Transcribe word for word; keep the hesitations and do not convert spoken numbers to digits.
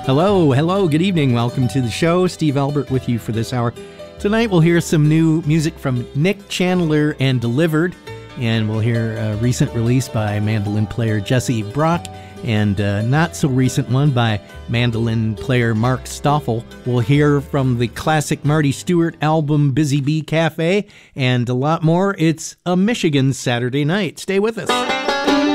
Hello, hello, good evening. Welcome to the show. Steve Albert with you for this hour. Tonight we'll hear some new music from Nick Chandler and Delivered, and we'll hear a recent release by mandolin player Jesse Brock, and a not so recent one by mandolin player Mark Stoffel. We'll hear from the classic Marty Stewart album Busy Bee Cafe, and a lot more. It's a Michigan Saturday night. Stay with us.